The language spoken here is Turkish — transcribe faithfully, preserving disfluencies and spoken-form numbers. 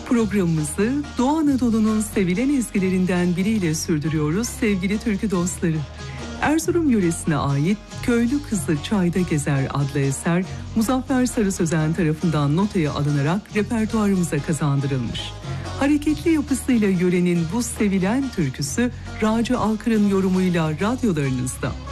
Programımızı Doğu Anadolu'nun sevilen ezgilerinden biriyle sürdürüyoruz sevgili türkü dostları. Erzurum yöresine ait Köylü Kızı Çayda Gezer adlı eser Muzaffer Sarı Sözen tarafından notaya alınarak repertuarımıza kazandırılmış. Hareketli yapısıyla yörenin bu sevilen türküsü Raci Alkır'ın yorumuyla radyolarınızda.